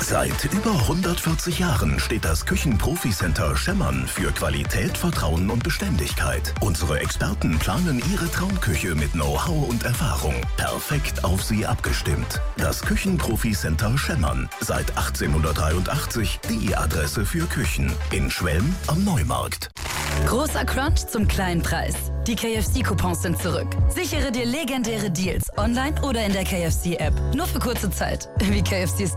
Seit über 140 Jahren steht das Küchenprofi-Center Schemmern für Qualität, Vertrauen und Beständigkeit. Unsere Experten planen Ihre Traumküche mit Know-how und Erfahrung. Perfekt auf Sie abgestimmt. Das Küchenprofi-Center Schemmern. Seit 1883 die Adresse für Küchen. In Schwelm am Neumarkt. Großer Crunch zum kleinen Preis. Die KFC-Coupons sind zurück. Sichere dir legendäre Deals online oder in der KFC-App. Nur für kurze Zeit. Wie KFC